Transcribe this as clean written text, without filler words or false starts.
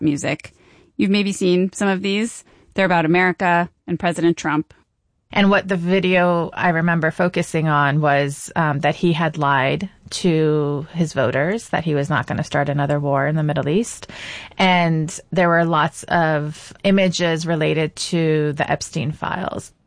music. You've maybe seen some of these. They're about America and President Trump. And what the video I remember focusing on was that he had lied to his voters, that he was not going to start another war in the Middle East. And there were lots of images related to the Epstein files.